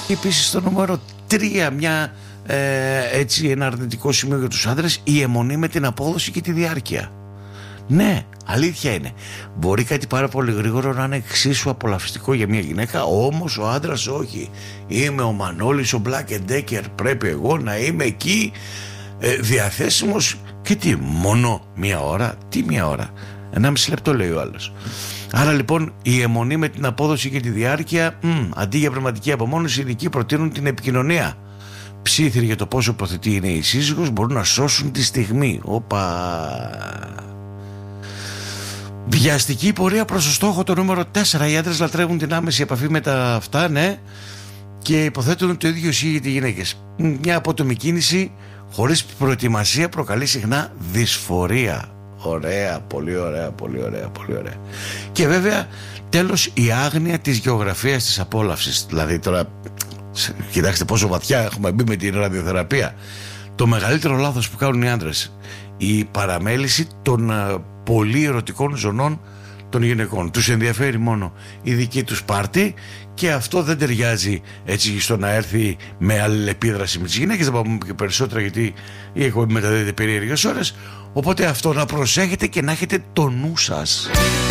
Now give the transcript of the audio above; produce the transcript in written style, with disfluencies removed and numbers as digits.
Και επίσης στο νούμερο 3, ένα αρνητικό σημείο για τους άντρες, η αιμονή με την απόδοση και τη διάρκεια. Ναι, αλήθεια είναι. Μπορεί κάτι πάρα πολύ γρήγορο να είναι εξίσου απολαυστικό για μια γυναίκα, όμως ο άντρας όχι. Είμαι ο Μανώλης, ο Black & Decker, πρέπει εγώ να είμαι εκεί διαθέσιμος. Και τι, μόνο μία ώρα? Τι μία ώρα? 1,5 λεπτό λέει ο άλλος. Άρα λοιπόν η αιμονή με την απόδοση και τη διάρκεια, αντί για πνευματική απομόνωση, οι ειδικοί προτείνουν την επικοινωνία. Ψήθυροι για το πόσο προθετή είναι η σύζυγος μπορούν να σώσουν τη στιγμή. Βιαστική πορεία προς το στόχο, το νούμερο 4. Οι άντρες λατρεύουν την άμεση επαφή με τα αυτά, ναι, και υποθέτουν ότι το ίδιο ισχύει για τις γυναίκες. Μια απότομη κίνηση χωρίς προετοιμασία προκαλεί συχνά δυσφορία. Ωραία, πολύ ωραία, πολύ ωραία, πολύ ωραία. Και βέβαια, τέλος, η άγνοια της γεωγραφίας της απόλαυσης. Δηλαδή τώρα, κοιτάξτε πόσο βαθιά έχουμε μπει με την ραδιοθεραπεία. Το μεγαλύτερο λάθος που κάνουν οι άντρες, η παραμέληση των πολύ ερωτικών ζωνών των γυναικών. Τους ενδιαφέρει μόνο η δική τους πάρτη και αυτό δεν ταιριάζει έτσι στο να έρθει με αλληλεπίδραση με τις γυναίκες. Δεν πάμε και περισσότερα γιατί έχω μεταδίδεται περίεργες ώρες. Οπότε αυτό να προσέχετε και να έχετε το νου σας.